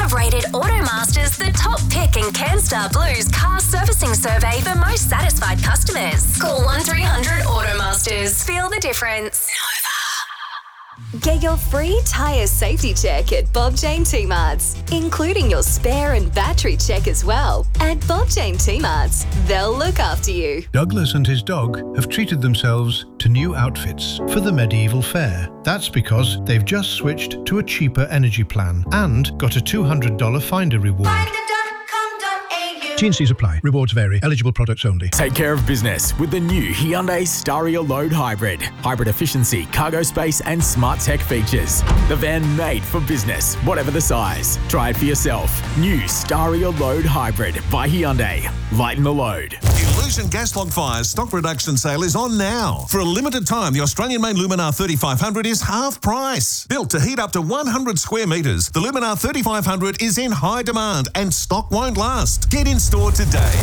have rated Automasters the top pick in CanStar Blue's car servicing survey for most satisfied customers. Call 1300 Automasters. Feel the difference. Get your free tyre safety check at Bob Jane T-Marts, including your spare and battery check as well. At Bob Jane T-Marts, they'll look after you. Douglas and his dog have treated themselves to new outfits for the medieval fair. That's because they've just switched to a cheaper energy plan and got a $200 Finder reward. T&Cs apply. Rewards vary. Eligible products only. Take care of business with the new Hyundai Staria Load Hybrid. Hybrid efficiency, cargo space and smart tech features. The van made for business, whatever the size. Try it for yourself. New Staria Load Hybrid by Hyundai. Lighten the load. Illusion Gas Log Fire's stock reduction sale is on now. For a limited time, the Australian-made Luminar 3500 is half price. Built to heat up to 100 square metres, the Luminar 3500 is in high demand and stock won't last. Get in store today.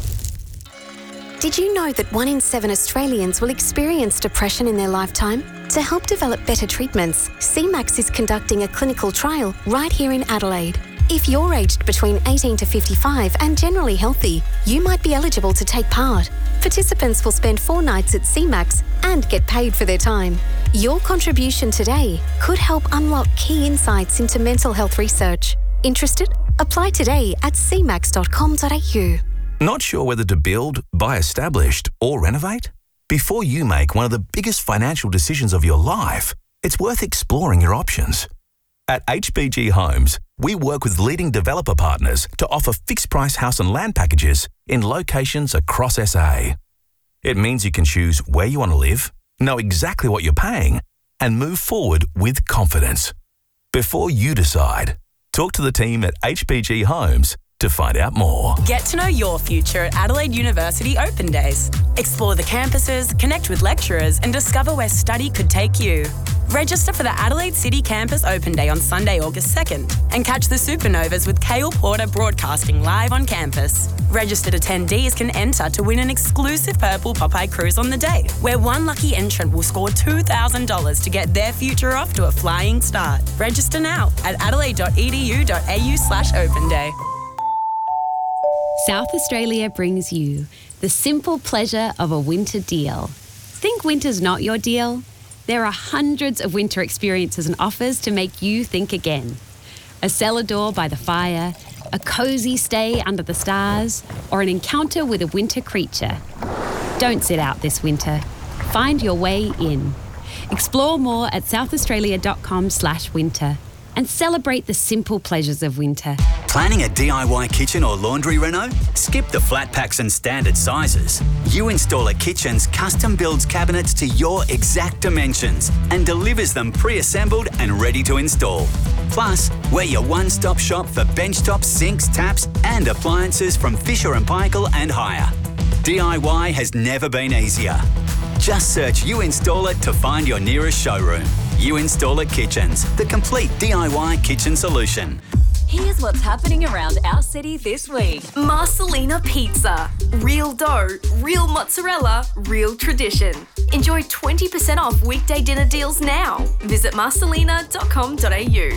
Did you know that 1 in 7 Australians will experience depression in their lifetime? To help develop better treatments, CMAX is conducting a clinical trial right here in Adelaide. If you're aged between 18 to 55 and generally healthy, you might be eligible to take part. Participants will spend 4 nights at CMAX and get paid for their time. Your contribution today could help unlock key insights into mental health research. Interested? Apply today at cmax.com.au. Not sure whether to build, buy established, or renovate? Before you make one of the biggest financial decisions of your life, it's worth exploring your options. At HBG Homes, we work with leading developer partners to offer fixed-price house and land packages in locations across SA. It means you can choose where you want to live, know exactly what you're paying, and move forward with confidence. Before you decide, talk to the team at HBG Homes to find out more. Get to know your future at Adelaide University Open Days. Explore the campuses, connect with lecturers, and discover where study could take you. Register for the Adelaide City Campus Open Day on Sunday, August 2nd, and catch the Supernovas with Cale Porter broadcasting live on campus. Registered attendees can enter to win an exclusive purple Popeye cruise on the day, where one lucky entrant will score $2,000 to get their future off to a flying start. Register now at adelaide.edu.au/open day. South Australia brings you the simple pleasure of a winter deal. Think winter's not your deal? There are hundreds of winter experiences and offers to make you think again. A cellar door by the fire, a cosy stay under the stars, or an encounter with a winter creature. Don't sit out this winter. Find your way in. Explore more at southaustralia.com/winter and celebrate the simple pleasures of winter. Planning a DIY kitchen or laundry reno? Skip the flat packs and standard sizes. U-Installer Kitchens custom builds cabinets to your exact dimensions and delivers them pre-assembled and ready to install. Plus, we're your one-stop shop for benchtops, sinks, taps and appliances from Fisher & Paykel and Hire. DIY has never been easier. Just search U-Installer to find your nearest showroom. U-Installer Kitchens, the complete DIY kitchen solution. Here's what's happening around our city this week. Marcelina Pizza. Real dough, real mozzarella, real tradition. Enjoy 20% off weekday dinner deals now. Visit marcelina.com.au.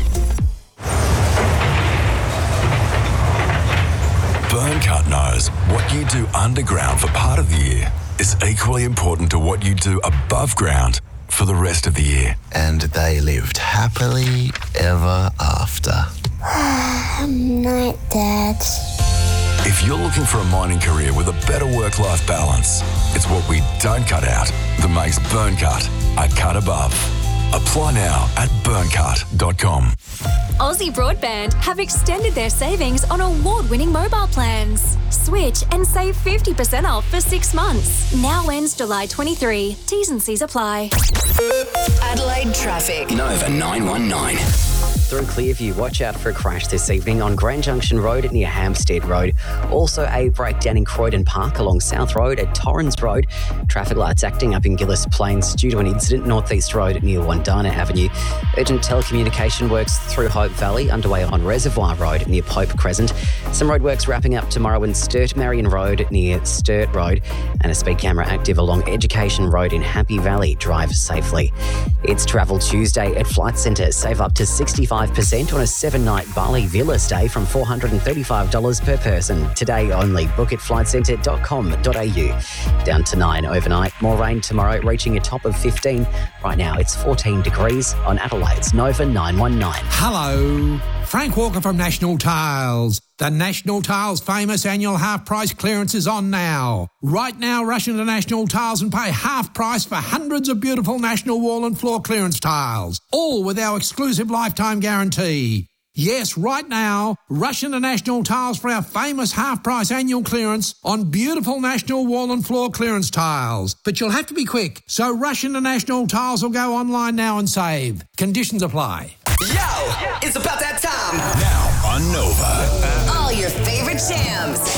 Burncut knows what you do underground for part of the year is equally important to what you do above ground for the rest of the year. And they lived happily ever after. Night, Dad. If you're looking for a mining career with a better work-life balance, it's what we don't cut out that makes Burncut a cut above. Apply now at burncut.com. Aussie Broadband have extended their savings on award-winning mobile plans. Switch and save 50% off for 6 months. Now ends July 23. T's and C's apply. Adelaide traffic. Nova 919. Through Clearview, watch out for a crash this evening on Grand Junction Road near Hampstead Road. Also a breakdown in Croydon Park along South Road at Torrens Road. Traffic lights acting up in Gillis Plains due to an incident Northeast Road near Wandana Avenue. Urgent telecommunication works through Hope Valley underway on Reservoir Road near Pope Crescent. Some roadworks wrapping up tomorrow in Sturt Marion Road near Sturt Road, and a speed camera active along Education Road in Happy Valley. Drive safely. It's Travel Tuesday at Flight Centre. Save up to 65% 5% on a 7-night Bali villa stay from $435 per person. Today only. Book at flightcentre.com.au. Down to 9 overnight. More rain tomorrow, reaching a top of 15. Right now it's 14 degrees on Adelaide's Nova 919. Hello, Frank Walker from National Tiles. The National Tiles famous annual half-price clearance is on now. Right now, rush into National Tiles and pay half price for hundreds of beautiful National wall and floor clearance tiles, all with our exclusive lifetime guarantee. Yes, right now, rush into National Tiles for our famous half-price annual clearance on beautiful National wall and floor clearance tiles. But you'll have to be quick, so rush into National Tiles or go online now and save. Conditions apply. Yo, it's about that time. Now on Nova. All your favorite jams.